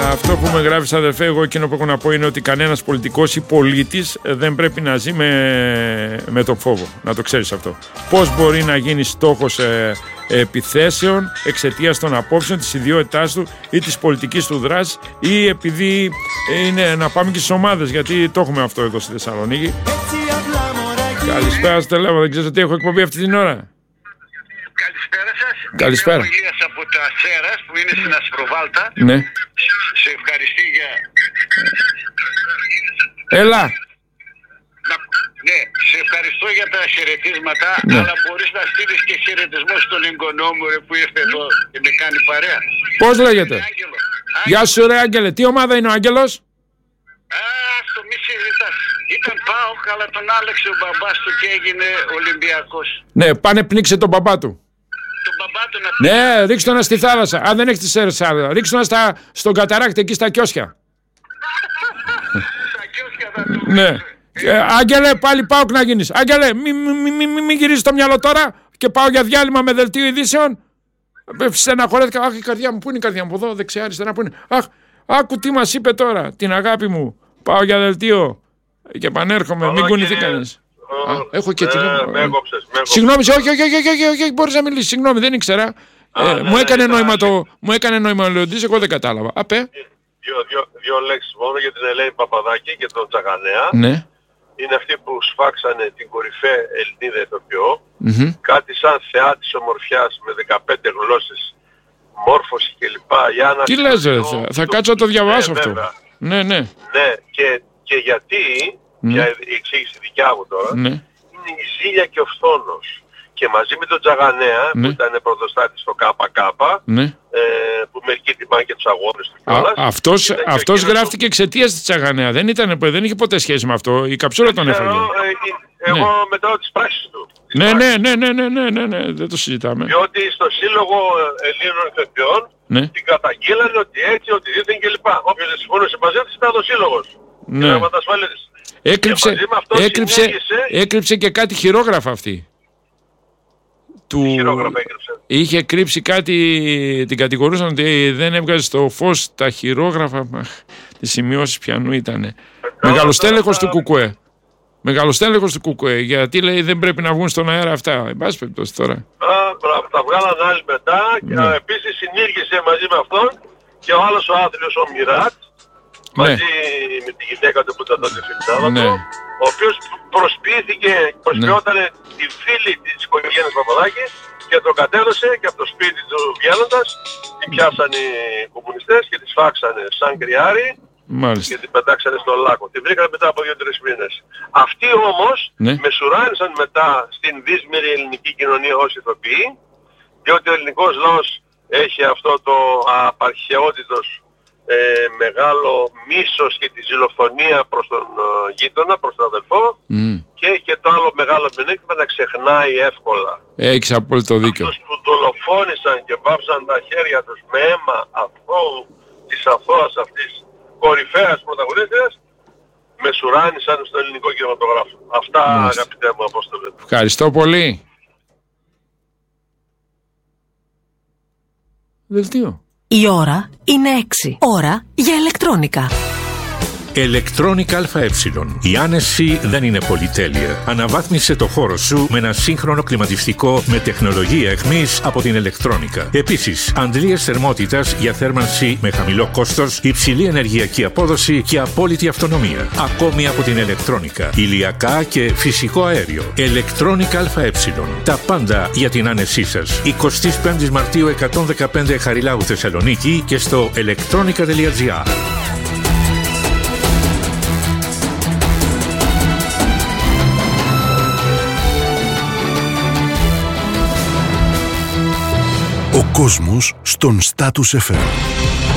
Αυτό που με γράφεις, αδερφέ, εγώ εκείνο που έχω να πω είναι ότι κανένας πολιτικός ή πολίτης δεν πρέπει να ζει με το φόβο. Να το ξέρεις αυτό. Πώς μπορεί να γίνει στόχος επιθέσεων εξαιτίας των απόψεων, της ιδιότητάς του ή της πολιτικής του δράσης, ή επειδή είναι να πάμε και στις ομάδες, γιατί το έχουμε αυτό εδώ στη Θεσσαλονίκη. Καλησπέρα, Στέλλα, δεν ξέρω τι έχω εκπομπή αυτή την ώρα. Καλησπέρα σας. Καλησπέρα. Είμαι ο Ηλίας από τα Σέρας που είναι στην Ασπροβάλτα. Ναι. Σε ευχαριστεί για... Έλα. Ναι, σε ευχαριστώ για τα χαιρετίσματα, ναι. Αλλά μπορείς να στείλεις και χαιρετισμό στον εγγονό μου που ήρθε εδώ και με κάνει παρέα. Πώς λέγεται? Άγγελο. Γεια σου ρε Άγγελε, τι ομάδα είναι ο Άγγελος? Στο μη συζητάς. Ήταν ΠΑΟΚ, αλλά τον άλλαξε ο μπαμπάς του και έγινε Ολυμπιακός. Ναι, πάνε πνίξε τον μπαμπά του. Τον μπαμπά του να... Ναι, ρίξτε τον στη θάλασσα. Αν δεν έχει τη θάλασσα, ρίξτε τον στον καταράκτη εκεί στα κιόσια. Στα κιόσια θα το... Ναι. Άγγελε, πάλι πάω να γίνεις. Άγγελε, μην γυρίζεις το μυαλό τώρα και πάω για διάλειμμα με δελτίο ειδήσεων. Στεναχωρέθηκα. Αχ, η καρδιά μου, πού είναι η καρδιά μου, εδώ, δεξιά, αριστερά, πού είναι. Αχ, άκου τι μας είπε τώρα, την αγάπη μου. Πάω για δελτίο και επανέρχομαι, μην κουνηθεί κανείς. Έχω και τηλέφωνο. Συγγνώμη, όχι, μπορείς να μιλήσεις. Συγγνώμη, δεν ήξερα. Μου έκανε νόημα ο Λεοντής, εγώ δεν κατάλαβα. Απέ. Δύο λέξεις μόνο για την Ελένη Παπαδάκη και τον Τσαγανέα. Ναι. Είναι αυτοί που σφάξανε την κορυφαία Ελληνίδα ηθοποιό. Κάτι σαν θεά της ομορφιάς με 15 γλώσσες, μόρφωση κλπ. Τι λες ρε, θα κάτσω να το διαβάσω αυτό. Ναι. Ναι, και γιατί, για εξήγηση δικιά μου τώρα, είναι η ζήλια και ο φθόνος. Και μαζί με τον Τσαγανέα, που ήταν πρωτοστάτης στο ΚΚ, που μερικοί τιμάνε και τους αγώνες του κιόλας. Αυτός γράφτηκε εξαιτίας της Τσαγανέα. Δεν είχε ποτέ σχέση με αυτό. Η καψούρα τον έφαγε. Εγώ μετράω τις πράξεις του. Ναι, δεν το συζητάμε. Διότι στο Σύλλογο Ελλήνων Ηθοποιών την καταγγείλανε ότι έτσι, ότι δίθεν κλπ. Όποιος δεν συμφωνούσε μαζί της ήταν ο Σύλλογος. Ναι. Έκρυψε και κάτι χειρόγραφα αυτή. Είχε κρύψει κάτι, την κατηγορούσαν ότι δεν έβγαζε στο φως τα χειρόγραφα. Τις σημειώσεις πιανού ήτανε. Μεγαλοστέλεχος του Κουκουέ. Μεγαλοστέλεχος του Κουκουέ. Γιατί λέει δεν πρέπει να βγουν στον αέρα αυτά. Εν πάση περιπτώσει τώρα. Τα βγάλαν άλλοι μετά. Και επίσης συνήργησε μαζί με αυτόν και ο άλλος ο άθλιος ο Μιράτ. Μαζί με τη γυναίκα του που ήταν τότε φιλτάδατο. Ο οποίος προσποιόταν τη φίλη της οικογένειας Παπαδάκη και τον κατέδωσε και από το σπίτι του βγαίνοντας την πιάσανε οι κομμουνιστές και τη σφάξανε σαν κρυάρι και την πετάξανε στον λάκκο. Την βρήκανε μετά από 2-3 μήνες. Αυτοί όμως μεσουράνησαν μετά στην δύσμερη ελληνική κοινωνία ως ηθοποιοί, διότι ο ελληνικός λαός έχει αυτό το απαρχαιότητος μεγάλο μίσος και τη ζηλοφθονία προς τον γείτονα, προς τον αδελφό και το άλλο μεγάλο μενέκτημα να ξεχνάει εύκολα. Έχεις απόλυτο δίκιο. Αυτούς που δολοφόνησαν και βάψαν τα χέρια τους με αίμα της αθώας αυτής κορυφαίας πρωταγωνίστριας μεσουράνησαν στο ελληνικό κινηματογράφο. Αυτά αγαπητέ μου Απόστολε. Ευχαριστώ πολύ. Δελτίο. Η ώρα είναι 6. Ώρα για ηλεκτρόνικα. Electronic ΑΕ. Η άνεση δεν είναι πολυτέλεια. Αναβάθμισε το χώρο σου με ένα σύγχρονο κλιματιστικό με τεχνολογία εχμής από την Electronica. Επίσης, αντλίες θερμότητας για θέρμανση με χαμηλό κόστος, υψηλή ενεργειακή απόδοση και απόλυτη αυτονομία. Ακόμη από την Electronica. Ηλιακά και φυσικό αέριο. Electronic ΑΕ. Τα πάντα για την άνεσή σας. 25 Μαρτίου 115 Χαριλάου Θεσσαλονίκη και στο electronica.gr. Ο κόσμος στον Status FM.